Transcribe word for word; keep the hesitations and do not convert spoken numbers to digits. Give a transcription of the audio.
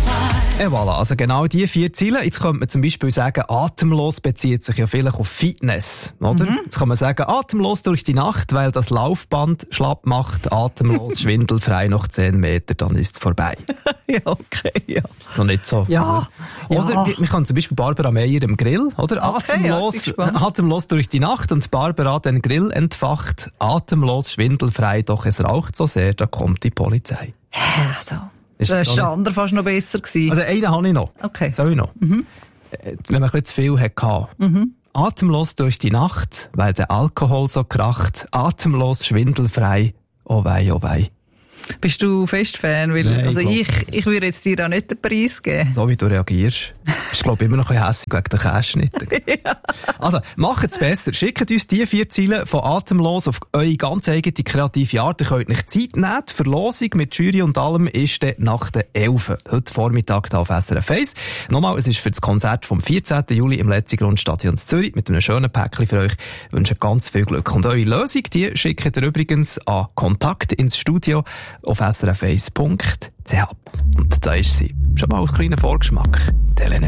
Et voilà, also genau die vier Ziele. Jetzt könnte man zum Beispiel sagen, atemlos bezieht sich ja vielleicht auf Fitness, oder? Mhm. Jetzt kann man sagen, atemlos durch die Nacht, weil das Laufband schlapp macht, atemlos, schwindelfrei noch zehn Meter, dann ist es vorbei. Ja, okay, ja. Noch nicht so. Ja. Oder ja. wir können zum Beispiel Barbara Meyer im Grill, oder? Atemlos, okay, ja, atemlos durch die Nacht und Barbara den Grill entfacht, atemlos, schwindelfrei, doch es raucht so sehr, da kommt die Polizei. Also. Ist das war der andere fast noch besser gewesen. Also einen habe ich noch. Okay. Soll ich noch? Mhm. Wenn man ein bisschen zu viel hatte. Mhm. Atemlos durch die Nacht, weil der Alkohol so kracht. Atemlos, schwindelfrei. Oh wei, oh wei. Bist du fest Fan? Weil, Nein, also ich, ich, ich würde jetzt dir auch nicht den Preis geben. So wie du reagierst. Bist, glaube ich, immer noch ein bisschen hässig wegen der Käseschnitte. Ja. Also, macht es besser. Schickt uns die vier Ziele von Atemlos auf eure ganz eigene kreative Art. Ihr könnt nicht Zeit nehmen. Die Verlosung mit Jury und allem ist dann nach der elf. Heute Vormittag hier auf S R F eins. Nochmal, es ist für das Konzert vom vierzehnten Juli im Letzigrundstadion Zürich mit einem schönen Päckchen für euch. Ich wünsche ganz viel Glück. Und eure Lösung, die schickt ihr übrigens an Kontakt ins Studio auf s r f eins punkt c h. Und da ist sie. Schon mal ein kleiner Vorgeschmack. Die Helene